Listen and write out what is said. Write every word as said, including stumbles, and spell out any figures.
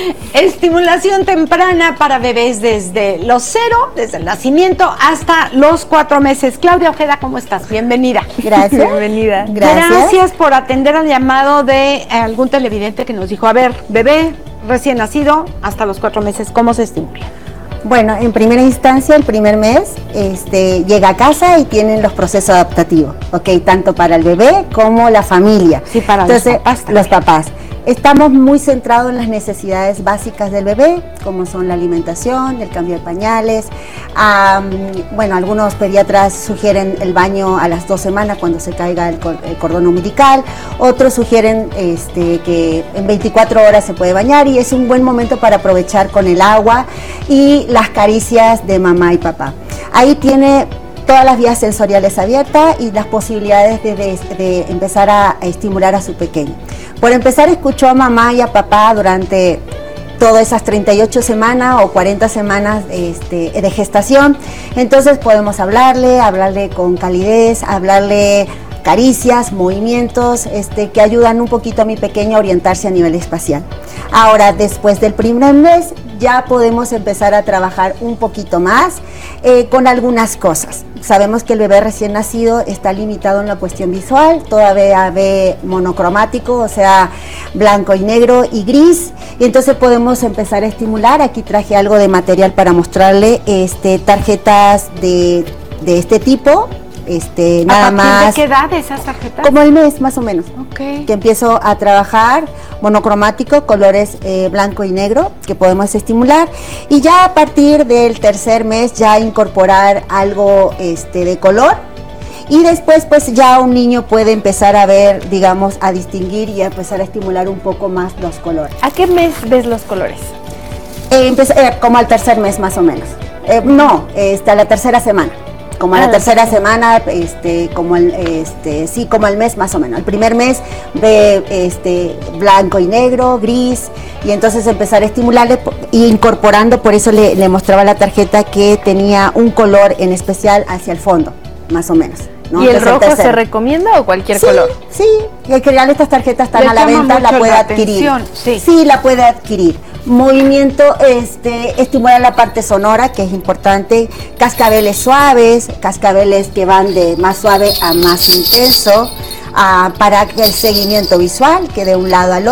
Estimulación temprana para bebés desde los cero, desde el nacimiento hasta los cuatro meses. Claudia Ojeda, ¿cómo estás? Bienvenida. Gracias. Bienvenida. Gracias. Gracias por atender al llamado de algún televidente que nos dijo, a ver, bebé recién nacido hasta los cuatro meses, ¿cómo se estimula? Bueno, en primera instancia, el primer mes, este, llega a casa y tienen los procesos adaptativos, ¿ok? Tanto para el bebé como la familia. Sí, para Entonces, los papás también. Los papás. Estamos muy centrados en las necesidades básicas del bebé, como son la alimentación, el cambio de pañales. Um, bueno, algunos pediatras sugieren el baño a las dos semanas cuando se caiga el, el cordón umbilical. Otros sugieren este, que en veinticuatro horas se puede bañar y es un buen momento para aprovechar con el agua y las caricias de mamá y papá. Ahí tiene todas las vías sensoriales abiertas y las posibilidades de, de, de empezar a, a estimular a su pequeño. Por empezar, escuchó a mamá y a papá durante todas esas treinta y ocho semanas o cuarenta semanas este, de gestación. Entonces podemos hablarle, hablarle con calidez, hablarle caricias, movimientos este, que ayudan un poquito a mi pequeño a orientarse a nivel espacial. Ahora, después del primer mes, ya podemos empezar a trabajar un poquito más eh, con algunas cosas. Sabemos que el bebé recién nacido está limitado en la cuestión visual, todavía ve monocromático, o sea, blanco y negro y gris, y entonces podemos empezar a estimular. Aquí traje algo de material para mostrarle este, tarjetas de, de este tipo. Este, nada más. ¿De qué edad esas tarjetas? Como el mes, más o menos. Okay. Que empiezo a trabajar monocromático, colores eh, blanco y negro, que podemos estimular. Y ya a partir del tercer mes, ya incorporar algo este, de color. Y después, pues ya un niño puede empezar a ver, digamos, a distinguir y a empezar a estimular un poco más los colores. ¿A qué mes ves los colores? Eh, eh, como al tercer mes, más o menos. Eh, no, hasta la tercera semana. Como a la ah, tercera sí. semana, este, como el, este, sí, como el mes más o menos. El primer mes ve este, blanco y negro, gris, y entonces empezar a estimularle e incorporando, por eso le, le mostraba la tarjeta que tenía un color en especial hacia el fondo, más o menos. ¿no? ¿Y el Entonces, rojo el se recomienda o cualquier sí, color? Sí, en general estas tarjetas están le a la venta, la puede la adquirir. Sí. sí, la puede adquirir. Movimiento, este, estimular la parte sonora, que es importante, cascabeles suaves, cascabeles que van de más suave a más intenso, uh, para el seguimiento visual, que de un lado al otro.